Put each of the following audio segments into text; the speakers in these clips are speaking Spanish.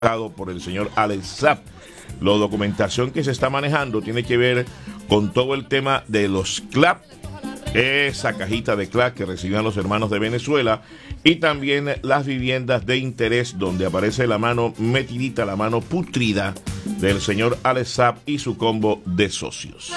por el señor Alex Saab. La documentación que se está manejando tiene que ver con todo el tema de los CLAP, esa cajita de CLAP que recibían los hermanos de Venezuela, y también las viviendas de interés donde aparece la mano metidita, la mano putrida del señor Alex Saab y su combo de socios.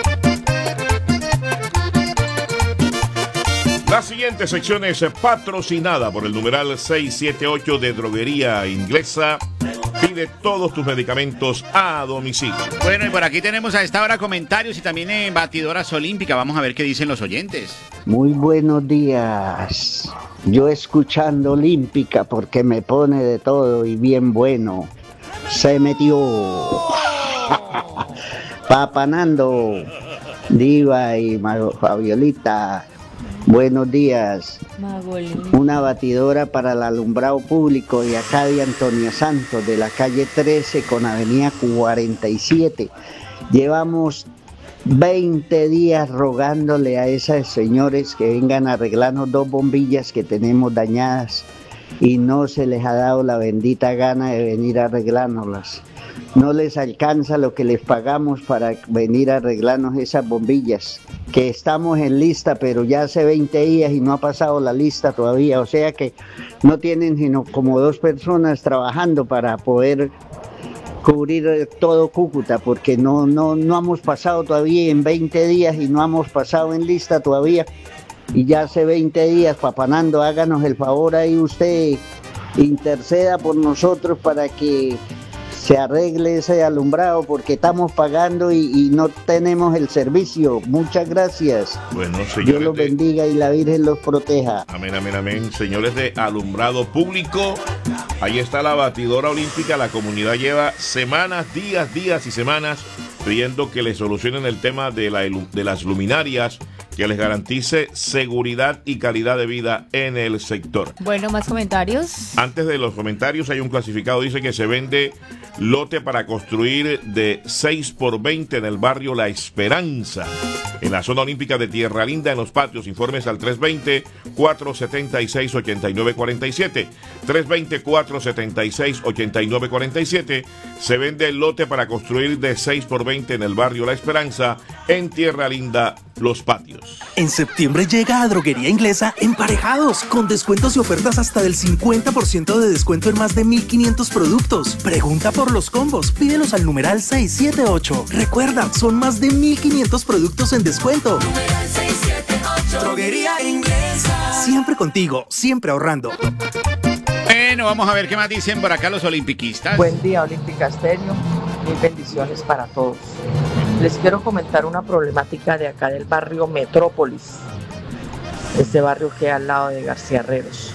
La siguiente sección es patrocinada por el numeral 678 de Droguería Inglesa. Pide todos tus medicamentos a domicilio. Bueno, y por aquí tenemos a esta hora comentarios y también en batidoras olímpicas. Vamos a ver qué dicen los oyentes. Muy buenos días. Yo escuchando Olímpica porque me pone de todo y bien bueno. Se metió. Papanando. Diva y Fabiolita. Buenos días. Una batidora para el alumbrado público de acá de Antonio Santos, de la calle 13 con avenida 47. Llevamos 20 días rogándole a esos señores que vengan a arreglarnos 2 bombillas que tenemos dañadas y no se les ha dado la bendita gana de venir a arreglárnoslas. No les alcanza lo que les pagamos para venir a arreglarnos esas bombillas, que estamos en lista, pero ya hace 20 días y no ha pasado la lista todavía, o sea que no tienen sino como 2 personas trabajando para poder cubrir todo Cúcuta, porque no hemos pasado todavía en 20 días y no hemos pasado en lista todavía, y ya hace 20 días, Papanando, háganos el favor ahí usted, interceda por nosotros para que se arregle ese alumbrado porque estamos pagando y no tenemos el servicio. Muchas gracias. Bueno, señores, Dios los bendiga y la Virgen los proteja. Amén, amén, amén. Señores de alumbrado público, ahí está la batidora olímpica. La comunidad lleva semanas, días y semanas pidiendo que le solucionen el tema de las luminarias, que les garantice seguridad y calidad de vida en el sector. Bueno, más comentarios. Antes de los comentarios hay un clasificado, dice que se vende lote para construir de 6x20 en el barrio La Esperanza, en la zona olímpica de Tierra Linda, en los patios. Informes al 320-476-8947. 320-476-8947. Se vende el lote para construir de 6x20 en el barrio La Esperanza, en Tierra Linda, Los Patios. En septiembre llega a Droguería Inglesa Emparejados, con descuentos y ofertas hasta del 50% de descuento en más de 1.500 productos. Pregunta por los combos, pídelos al numeral 678. Recuerda, son más de 1.500 productos en descuento. Numeral 678. Droguería Inglesa. Siempre contigo, siempre ahorrando. Bueno, vamos a ver qué más dicen por acá los olimpiquistas. Buen día, Olímpica Estéreo. Mil bendiciones para todos. Les quiero comentar una problemática de acá del barrio Metrópolis. Este barrio que al lado de García Herreros.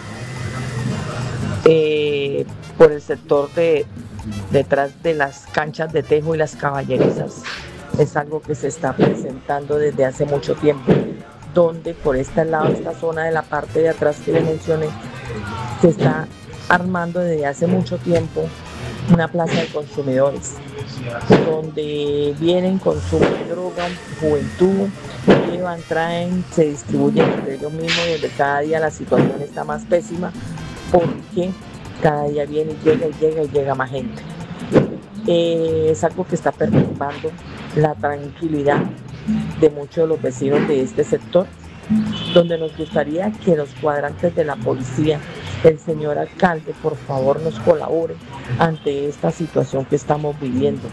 Por el sector detrás de las canchas de tejo y las caballerizas. Es algo que se está presentando desde hace mucho tiempo. Donde por este lado, esta zona de la parte de atrás que les mencioné, se está armando desde hace mucho tiempo una plaza de consumidores, donde vienen, consumen droga, juventud, llevan, traen, se distribuyen entre ellos mismos, y donde cada día la situación está más pésima, porque cada día viene y llega más gente. Es algo que está perturbando la tranquilidad de muchos de los vecinos de este sector, donde nos gustaría que los cuadrantes de la policía, el señor alcalde, por favor nos colabore ante esta situación que estamos viviendo.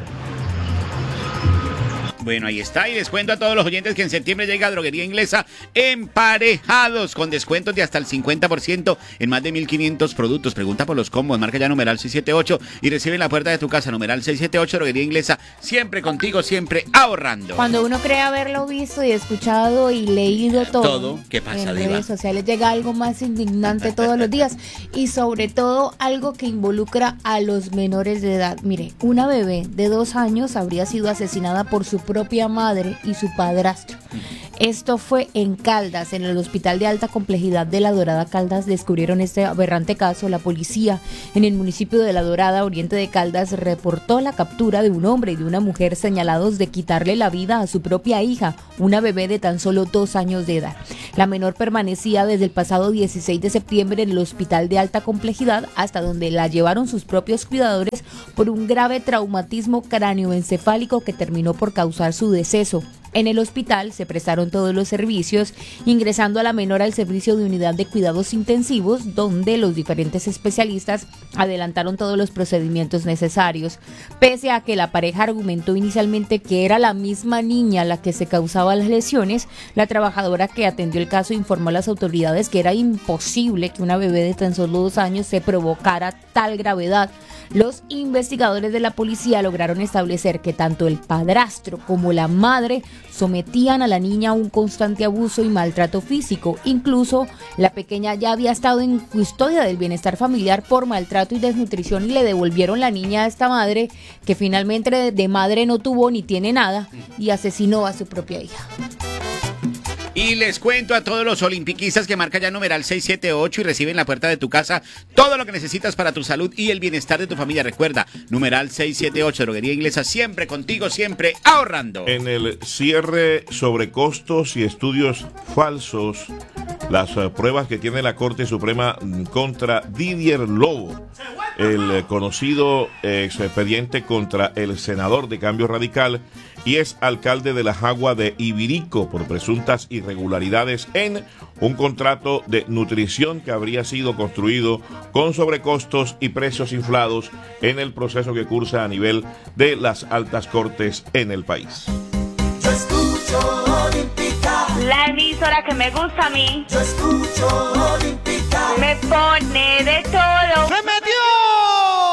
Bueno, ahí está, y les cuento a todos los oyentes que en septiembre llega a Droguería Inglesa Emparejados, con descuentos de hasta el 50% en más de 1.500 productos. Pregunta por los combos, marca ya numeral 678 y recibe en la puerta de tu casa, numeral 678. Droguería Inglesa, siempre contigo, siempre ahorrando. Cuando uno cree haberlo visto y escuchado y leído todo, ¿qué pasa, en Diva? redes sociales llega algo más indignante todos los días, y sobre todo algo que involucra a los menores de edad. Mire, una bebé de 2 años habría sido asesinada por su propia madre y su padrastro. Esto fue en Caldas, en el Hospital de Alta Complejidad de La Dorada. Caldas descubrieron este aberrante caso. La policía en el municipio de La Dorada, oriente de Caldas, reportó la captura de un hombre y de una mujer señalados de quitarle la vida a su propia hija, una bebé de tan solo 2 años de edad. La menor permanecía desde el pasado 16 de septiembre en el Hospital de Alta Complejidad, hasta donde la llevaron sus propios cuidadores por un grave traumatismo cráneoencefálico que terminó por causar su deceso. En el hospital se prestaron todos los servicios, ingresando a la menor al servicio de unidad de cuidados intensivos, donde los diferentes especialistas adelantaron todos los procedimientos necesarios. Pese a que la pareja argumentó inicialmente que era la misma niña la que se causaba las lesiones, la trabajadora que atendió el caso informó a las autoridades que era imposible que una bebé de tan solo 2 años se provocara tal gravedad. Los investigadores de la policía lograron establecer que tanto el padrastro como la madre sometían a la niña a un constante abuso y maltrato físico. Incluso la pequeña ya había estado en custodia del bienestar familiar por maltrato y desnutrición, y le devolvieron la niña a esta madre, que finalmente de madre no tuvo ni tiene nada, y asesinó a su propia hija. Y les cuento a todos los olimpiquistas que marca ya numeral 678 y reciben en la puerta de tu casa todo lo que necesitas para tu salud y el bienestar de tu familia. Recuerda, numeral 678, Droguería Inglesa, siempre contigo, siempre ahorrando. En el cierre sobre costos y estudios falsos, las pruebas que tiene la Corte Suprema contra Didier Lobo, el conocido expediente contra el senador de Cambio Radical y es alcalde de La Jagua de Ibirico por presuntas irregularidades en un contrato de nutrición que habría sido construido con sobrecostos y precios inflados en el proceso que cursa a nivel de las altas cortes en el país. Yo escucho Olímpica, la emisora que me gusta a mí. yo escucho Olímpica, Me pone de todo.